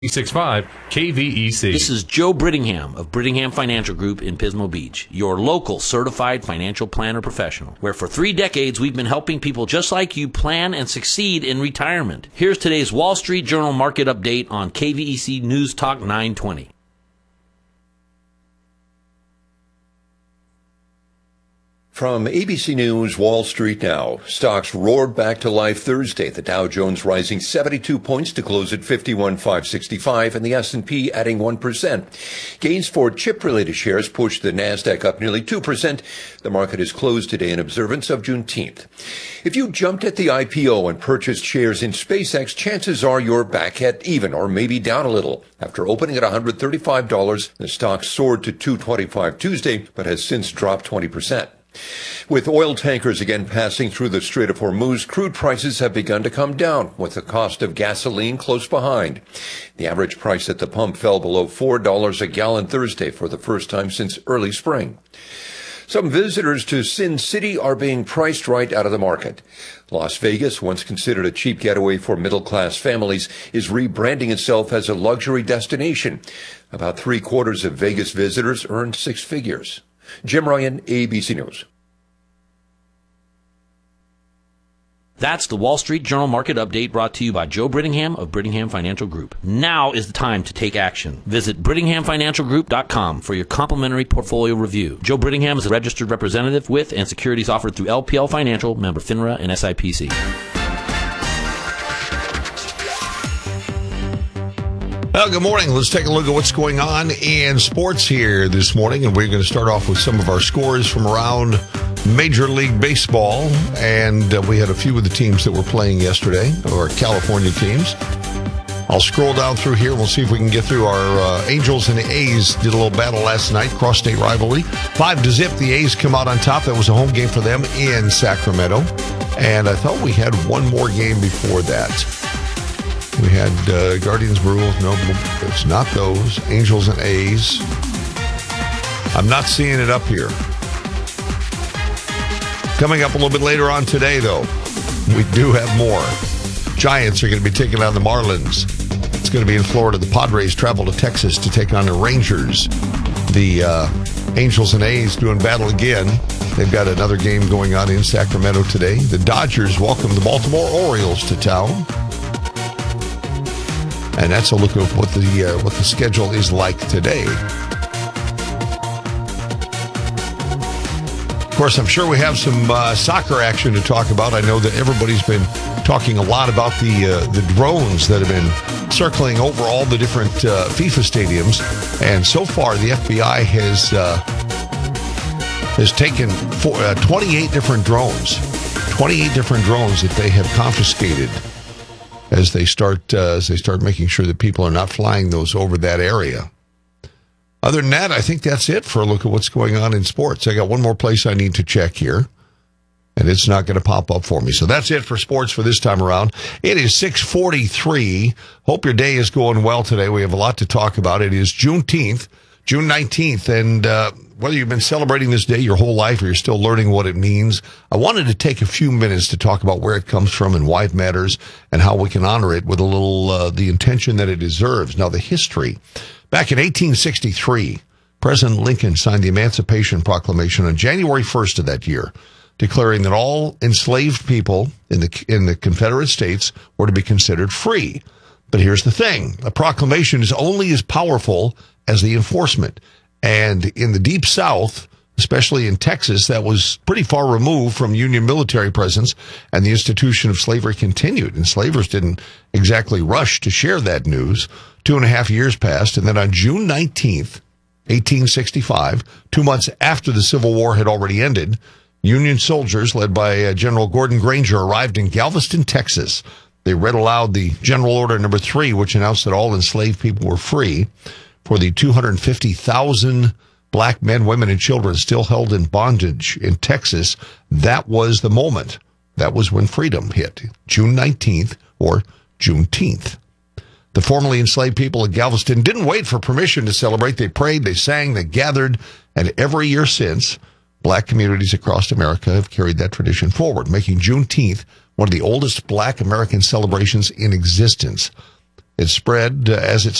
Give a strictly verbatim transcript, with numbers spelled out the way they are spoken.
six five K V E C. This is Joe Brittingham of Brittingham Financial Group in Pismo Beach, your local certified financial planner professional, where for three decades we've been helping people just like you plan and succeed in retirement. Here's today's Wall Street Journal market update on K V E C News Talk nine twenty. From A B C News, Wall Street Now. Stocks roared back to life Thursday. The Dow Jones rising seventy-two points to close at fifty-one thousand five hundred sixty-five, and the S and P adding one percent. Gains for chip-related shares pushed the Nasdaq up nearly two percent. The market is closed today in observance of Juneteenth. If you jumped at the I P O and purchased shares in SpaceX, chances are you're back at even or maybe down a little. After opening at one hundred thirty-five dollars, the stock soared to two hundred twenty-five dollars Tuesday, but has since dropped twenty percent. With oil tankers again passing through the Strait of Hormuz, crude prices have begun to come down, with the cost of gasoline close behind. The average price at the pump fell below four dollars a gallon Thursday for the first time since early spring. Some visitors to Sin City are being priced right out of the market. Las Vegas, once considered a cheap getaway for middle-class families, is rebranding itself as a luxury destination. About three-quarters of Vegas visitors earn six figures. Jim Ryan, A B C News. That's the Wall Street Journal market update brought to you by Joe Brittingham of Brittingham Financial Group. Now is the time to take action. Visit Brittingham Financial Group dot com for your complimentary portfolio review. Joe Brittingham is a registered representative with and securities offered through L P L Financial, member FINRA and S I P C. Well, good morning. Let's take a look at what's going on in sports here this morning. And we're going to start off with some of our scores from around Major League Baseball. And uh, we had a few of the teams that were playing yesterday, or California teams. I'll scroll down through here. We'll see if we can get through our uh, Angels and the A's. Did a little battle last night, cross-state rivalry. Five to zip, the A's come out on top. That was a home game for them in Sacramento. And I thought we had one more game before that. We had uh, Guardians, Brewers. No, it's not those. Angels and A's. I'm not seeing it up here. Coming up a little bit later on today, though, we do have more. Giants are going to be taking on the Marlins. It's going to be in Florida. The Padres travel to Texas to take on the Rangers. The uh, Angels and A's doing battle again. They've got another game going on in Sacramento today. The Dodgers welcome the Baltimore Orioles to town. And that's a look at what the uh, what the schedule is like today. Of course, I'm sure we have some uh, soccer action to talk about. I know that everybody's been talking a lot about the uh, the drones that have been circling over all the different uh, FIFA stadiums. And so far, the F B I has uh, has taken four, uh, twenty-eight different drones, twenty-eight different drones that they have confiscated. As they start, uh, as they start making sure that people are not flying those over that area. Other than that, I think that's it for a look at what's going on in sports. I got one more place I need to check here, and it's not going to pop up for me. So that's it for sports for this time around. It is six forty-three. Hope your day is going well today. We have a lot to talk about. It is Juneteenth, June nineteenth, and uh, whether you've been celebrating this day your whole life or you're still learning what it means, I wanted to take a few minutes to talk about where it comes from and why it matters and how we can honor it with a little, uh, the intention that it deserves. Now, the history. Back in eighteen sixty-three, President Lincoln signed the Emancipation Proclamation on January first of that year, declaring that all enslaved people in the, in the Confederate States were to be considered free. But here's the thing. A proclamation is only as powerful as the enforcement. And in the Deep South, especially in Texas, that was pretty far removed from Union military presence, and the institution of slavery continued. Enslavers didn't exactly rush to share that news. Two and a half years passed, and then on June nineteenth, eighteen sixty-five, two months after the Civil War had already ended, Union soldiers led by uh, General Gordon Granger arrived in Galveston, Texas. They read aloud the General Order Number Three, which announced that all enslaved people were free. For the two hundred fifty thousand black men, women, and children still held in bondage in Texas, that was the moment. That was when freedom hit, June nineteenth, or Juneteenth. The formerly enslaved people of Galveston didn't wait for permission to celebrate. They prayed, they sang, they gathered, and every year since, black communities across America have carried that tradition forward, making Juneteenth one of the oldest black American celebrations in existence. It spread uh, as it